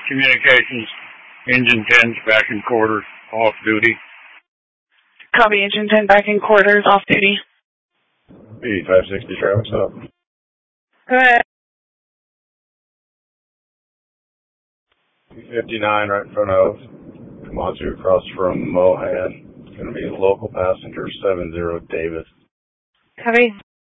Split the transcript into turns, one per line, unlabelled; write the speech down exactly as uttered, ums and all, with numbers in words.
Communications, Engine ten's back in quarters, off duty.
Copy, Engine ten back in quarters, off duty.
B five sixty traffic's up.
Go ahead.
B fifty-nine right in front of Komatsu across from Mohan. It's going to be local passenger seven zero Davis.
Copy.